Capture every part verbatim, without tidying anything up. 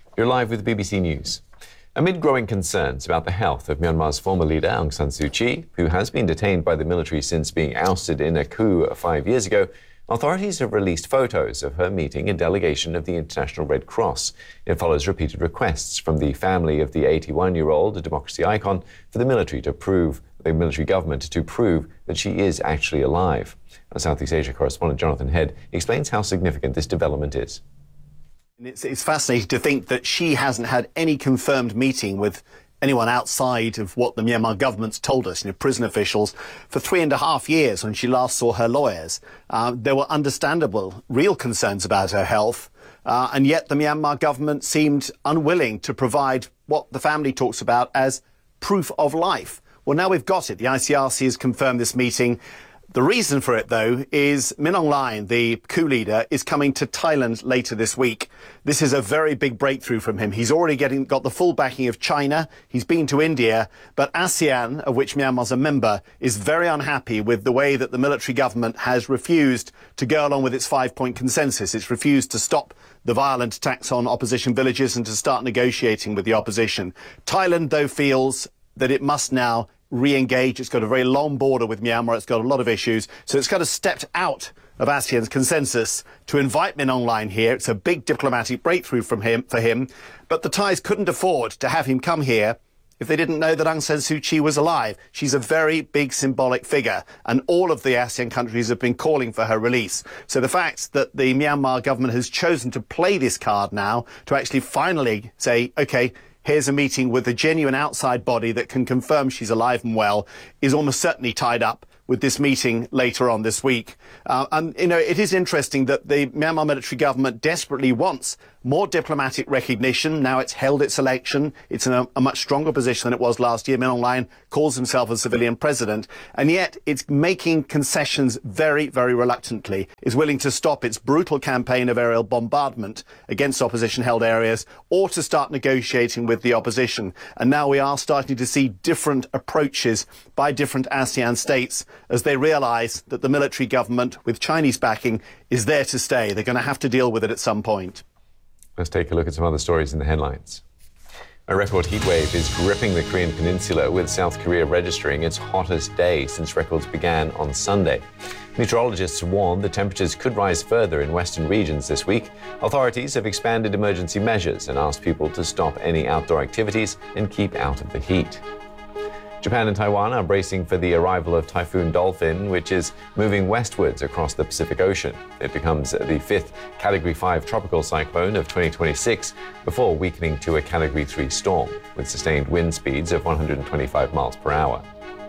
You're live with B B C News. Amid growing concerns about the health of Myanmar's former leader Aung San Suu Kyi, who has been detained by the military since being ousted in a coup five years ago, authorities have released photos of her meeting a delegation of the International Red Cross. It follows repeated requests from the family of the eighty-one-year-old democracy icon for the military to prove, the military government to prove that she is actually alive. Our Southeast Asia correspondent Jonathan Head explains how significant this development is. It's, it's fascinating to think that she hasn't had any confirmed meeting with anyone outside of what the Myanmar government's told us, you know, prison officials, for three and a half years when she last saw her lawyers. Uh, there were understandable, real concerns about her health, uh, and yet the Myanmar government seemed unwilling to provide what the family talks about as proof of life. Well, now we've got it. The I C R C has confirmed this meeting. The reason for it, though, is Min Aung Hlaing, the coup leader, is coming to Thailand later this week. This is a very big breakthrough from him. He's already getting got the full backing of China. He's been to India. But ASEAN, of which Myanmar's a member, is very unhappy with the way that the military government has refused to go along with its five-point consensus. It's refused to stop the violent attacks on opposition villages and to start negotiating with the opposition. Thailand, though, feels that it must now re-engage. It's got a very long border with Myanmar. It's got a lot of issues. So it's kind of stepped out of ASEAN's consensus to invite Min Aung Hlaing here. It's a big diplomatic breakthrough from him, for him. But the Thais couldn't afford to have him come here if they didn't know that Aung San Suu Kyi was alive. She's a very big symbolic figure, and all of the ASEAN countries have been calling for her release. So the fact that the Myanmar government has chosen to play this card now, to actually finally say, OK, here's a meeting with a genuine outside body that can confirm she's alive and well, is almost certainly tied up with this meeting later on this week. Uh, and, you know, it is interesting that the Myanmar military government desperately wants more diplomatic recognition. Now it's held its election. It's in a, a much stronger position than it was last year. Min Aung Hlaing calls himself a civilian president. And yet it's making concessions very, very reluctantly. Is willing to stop its brutal campaign of aerial bombardment against opposition-held areas, or to start negotiating with the opposition. And now we are starting to see different approaches by different ASEAN states as they realise that the military government, with Chinese backing, is there to stay. They're going to have to deal with it at some point. Let's take a look at some other stories in the headlines. A record heatwave is gripping the Korean peninsula, with South Korea registering its hottest day since records began on Sunday. Meteorologists warn the temperatures could rise further in western regions this week. Authorities have expanded emergency measures and asked people to stop any outdoor activities and keep out of the heat. Japan and Taiwan are bracing for the arrival of Typhoon Dolphin, which is moving westwards across the Pacific Ocean. It becomes the fifth Category five tropical cyclone of twenty twenty-six before weakening to a Category three storm, with sustained wind speeds of one hundred twenty-five miles per hour.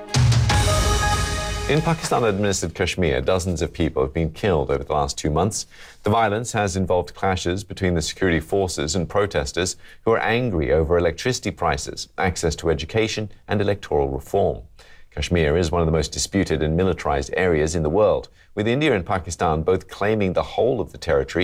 In Pakistan-administered Kashmir, dozens of people have been killed over the last two months. The violence has involved clashes between the security forces and protesters who are angry over electricity prices, access to education, and electoral reform. Kashmir is one of the most disputed and militarized areas in the world, with India and Pakistan both claiming the whole of the territory